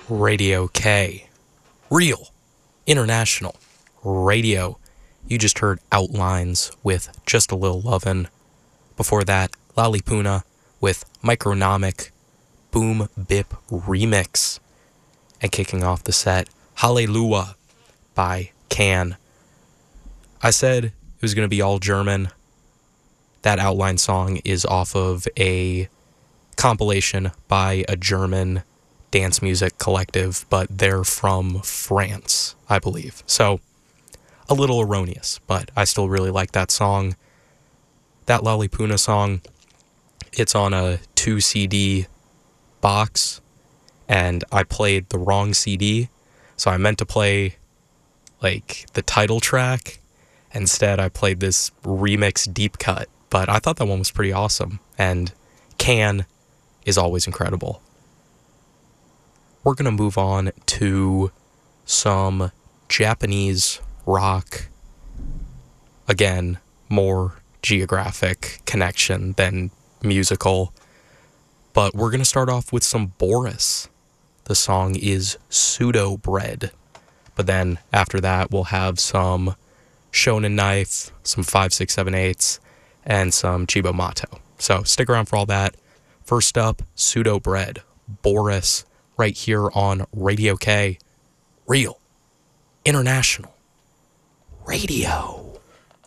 Radio K. Real. International. Radio. You just heard Outlines with Just a Little Lovin'. Before that, Lalipuna with Micronomic Boom Bip Remix. And kicking off the set, Hallelujah by Can. I said it was going to be all German. That Outline song is off of a compilation by a German dance music collective, but they're from France, I believe. So, a little erroneous, but I still really like that song. That Lalipuna song, it's on a 2 CD box, and I played the wrong CD, so I meant to play, like, the title track. Instead, I played this remix deep cut, but I thought that one was pretty awesome, and Can is always incredible. We're going to move on to some Japanese rock. Again, more geographic connection than musical. But we're going to start off with some Boris. The song is Pseudo Bread. But then after that, we'll have some Shonen Knife, some 5678s, and some Chibo Mato. So stick around for all that. First up, Pseudo Bread, Boris, right here on Radio K. Real. International. Radio.